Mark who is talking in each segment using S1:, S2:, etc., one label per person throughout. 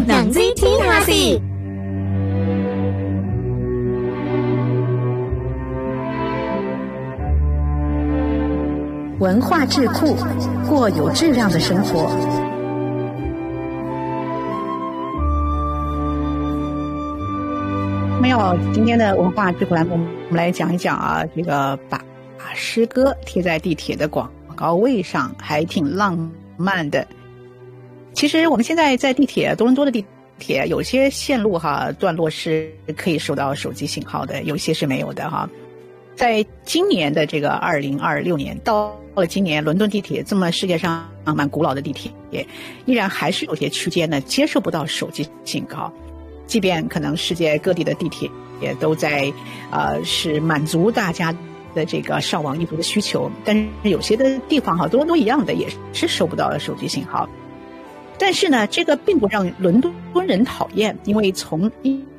S1: 能知天下事。
S2: 文化智库，过有质量的生活。没有今天的文化智库栏目，我们来讲一讲啊，这个把诗歌贴在地铁的广告位上，还挺浪漫的。其实我们现在在地铁，多伦多的地铁有些线路段落是可以收到手机信号的，有些是没有的哈。在今年的这个2026年，到了今年，伦敦地铁这么世界上蛮古老的地铁，依然还是有些区间呢接受不到手机信号。即便可能世界各地的地铁也都在是满足大家的这个上网一族的需求，但是有些的地方多伦多一样的也是收不到手机信号。但是呢，这个并不让伦敦人讨厌，因为从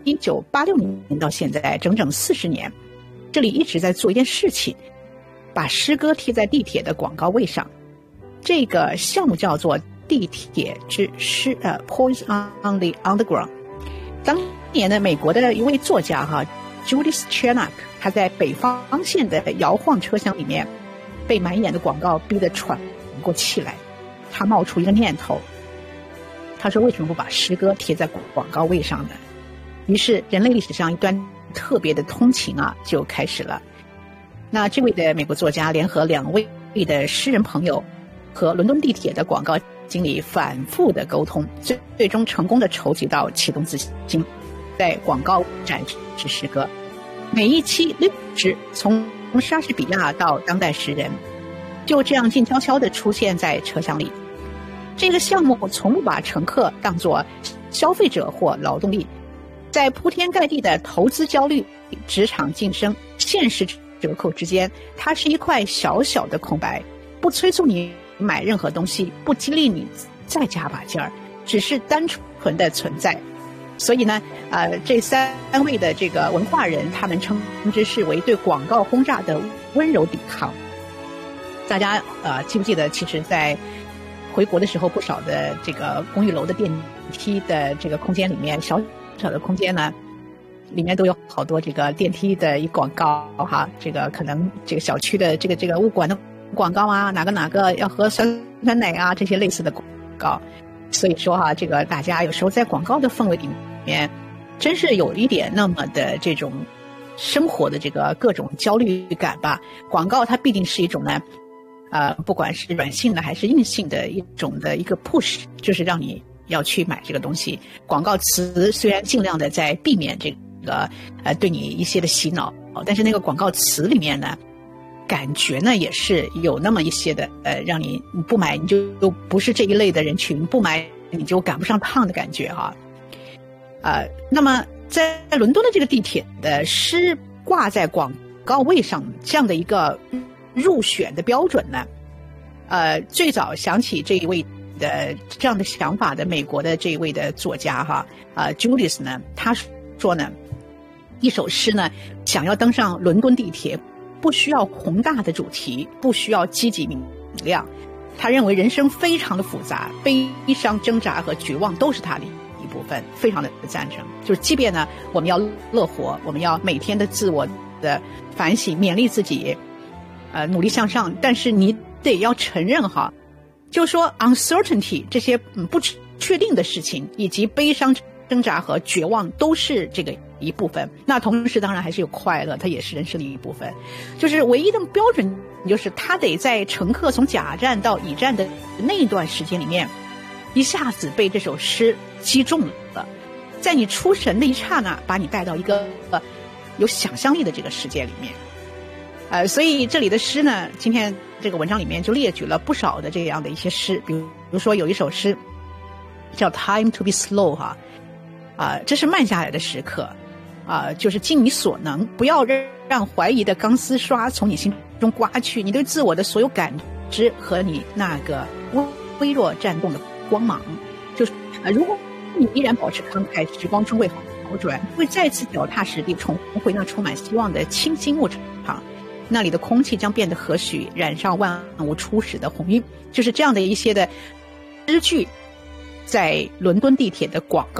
S2: 1986年到现在整整40年，这里一直在做一件事情，把诗歌贴在地铁的广告位上。这个项目叫做地铁之诗Poems on the Underground。当年的美国的一位作家Judith Chernak， 他在北方线的摇晃车厢里面被满眼的广告逼得喘不过气来，他冒出一个念头，他说为什么不把诗歌贴在广告位上呢？于是人类历史上一段特别的通勤就开始了。那这位的美国作家联合2位的诗人朋友和伦敦地铁的广告经理反复的沟通，最终成功的筹集到启动资金，在广告展示诗歌。每一期6支，从莎士比亚到当代诗人，就这样静悄悄地出现在车厢里。这个项目从不把乘客当作消费者或劳动力，在铺天盖地的投资焦虑、职场晋升、现实折扣之间，它是一块小小的空白，不催促你买任何东西，不激励你再加把劲儿，只是单纯的存在。所以呢，这3位的这个文化人，他们称之是为对广告轰炸的温柔抵抗。大家记不记得，其实在回国的时候，不少的这个公寓楼的电梯的这个空间里面，小小的空间呢，里面都有好多这个电梯的一广告这个可能这个小区的这个物管的广告哪个要喝酸奶这些类似的广告。所以说这个大家有时候在广告的氛围里面，真是有一点那么的这种生活的这个各种焦虑感吧。广告它必定是一种呢不管是软性的还是硬性的一种的一个 push， 就是让你要去买这个东西。广告词虽然尽量的在避免这个对你一些的洗脑，但是那个广告词里面呢，感觉呢也是有那么一些的让你不买你就不是这一类的人群，不买你就赶不上趟的感觉那么在伦敦的这个地铁的诗挂在广告位上这样的一个入选的标准呢，最早想起这一位的这样的想法的美国的这一位的作家Judith 呢，他说呢，一首诗呢想要登上伦敦地铁，不需要宏大的主题，不需要积极明亮。他认为人生非常的复杂，悲伤、挣扎和绝望都是他的一部分，非常的赞成。就是即便呢我们要乐活，我们要每天的自我的反省，勉励自己努力向上，但是你得要承认就是说 uncertainty 这些不确定的事情，以及悲伤、挣扎和绝望都是这个一部分。那同时当然还是有快乐，它也是人生的一部分。就是唯一的标准就是他得在乘客从甲站到乙站的那段时间里面，一下子被这首诗击中了，在你出神的一刹那，把你带到一个有想象力的这个世界里面。所以这里的诗呢，今天这个文章里面就列举了不少的这样的一些诗，比如说有一首诗叫 Time to be slow 这是慢下来的时刻就是尽你所能，不要让怀疑的钢丝刷从你心中刮去你对自我的所有感知和你那个微弱颤动的光芒。就是如果你依然保持慷慨，时光终会好转，会再次脚踏实地重回那充满希望的清新牧场，那里的空气将变得和煦，染上万物初始的红晕。就是这样的一些的诗句在伦敦地铁的广告